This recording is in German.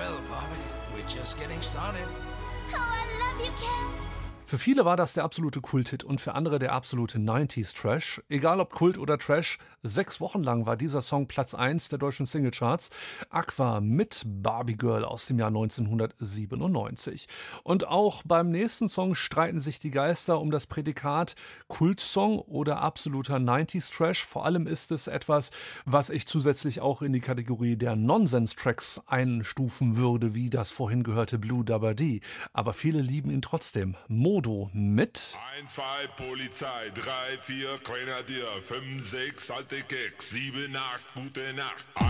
Well, Bobby, we're just getting started. Oh, I love you, Ken. Für viele war das der absolute Kulthit und für andere der absolute 90s-Trash. Egal ob Kult oder Trash, 6 Wochen lang war dieser Song Platz 1 der deutschen Singlecharts. Aqua mit Barbie Girl aus dem Jahr 1997. Und auch beim nächsten Song streiten sich die Geister um das Prädikat Kultsong oder absoluter 90s-Trash. Vor allem ist es etwas, was ich zusätzlich auch in die Kategorie der Nonsense-Tracks einstufen würde, wie das vorhin gehörte Blue Dabba Dee. Aber viele lieben ihn trotzdem. Modo mit 1, 2 Polizei, 3, 4 Grenadier, 5, 6 alte Keks, 7, 8 gute Nacht.